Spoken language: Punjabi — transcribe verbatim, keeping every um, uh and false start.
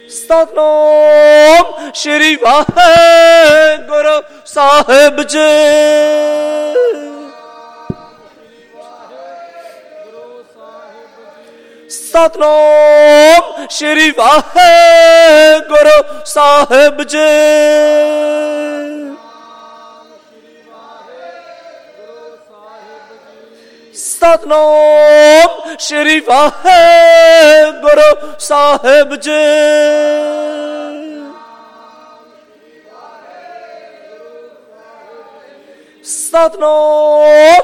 ਸਤਿਨਾਮ ਸ਼੍ਰੀ ਵਾਹਿਗੁਰੂ ਸਾਹਿਬ ਜੀ। ਸਤਿਨਾਮ ਸ਼੍ਰੀ ਵਾਹਿਗੁਰੂ ਸਾਹਿਬ ਜੀ। ਸਤਿਨਾਮ ਸ਼੍ਰੀ ਵਾਹਿਗੁਰੂ ਸਾਹਿਬ ਜੀ। ਸਤਿਨਾਮ